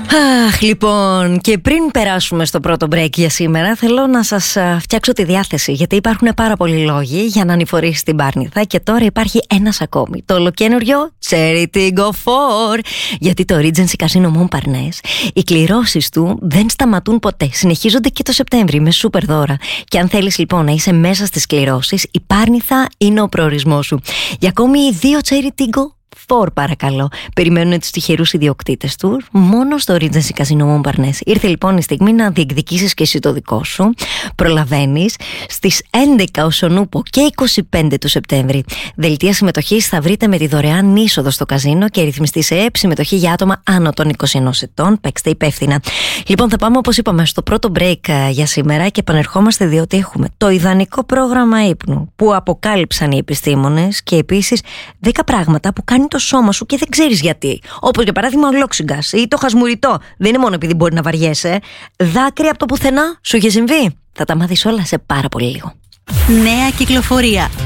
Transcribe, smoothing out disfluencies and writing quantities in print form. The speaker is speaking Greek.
Αχ, λοιπόν, και πριν περάσουμε στο πρώτο break για σήμερα, θέλω να σας φτιάξω τη διάθεση, γιατί υπάρχουν πάρα πολλοί λόγοι για να ανηφορήσει την Πάρνηθα και τώρα υπάρχει ένας ακόμη. Το ολοκαίνουργιο Charity Go For. Γιατί το Regency Casino Montparnasse, οι κληρώσεις του δεν σταματούν ποτέ. Συνεχίζονται και το Σεπτέμβρη με σούπερ δώρα. Και αν θέλεις λοιπόν να είσαι μέσα στις κληρώσεις, η Πάρνηθα είναι ο προορισμός σου. Για ακόμη 2 Charity Go For, παρακαλώ. Περιμένουν τους τυχερούς ιδιοκτήτες του μόνο στο Regency Casino Montparnasse. Ήρθε λοιπόν η στιγμή να διεκδικήσεις και εσύ το δικό σου. Προλαβαίνεις στις 11 ως ο Νούπο και 25 του Σεπτέμβρη. Δελτία συμμετοχής θα βρείτε με τη δωρεάν είσοδο στο καζίνο και ρυθμιστή σε συμμετοχή για άτομα άνω των 21 ετών. Παίξτε υπεύθυνα. Λοιπόν, θα πάμε όπως είπαμε στο πρώτο break για σήμερα και επανερχόμαστε, διότι έχουμε το ιδανικό πρόγραμμα ύπνου που αποκάλυψαν οι επιστήμονες και επίσης 10 πράγματα που κάνει το σώμα σου και δεν ξέρεις γιατί. Όπως για παράδειγμα ο λόξιγκας ή το χασμουριτό. Δεν είναι μόνο επειδή μπορεί να βαριέσαι. Δάκρυ από το πουθενά σου είχε συμβεί. Θα τα μάθεις όλα σε πάρα πολύ λίγο. Νέα κυκλοφορία.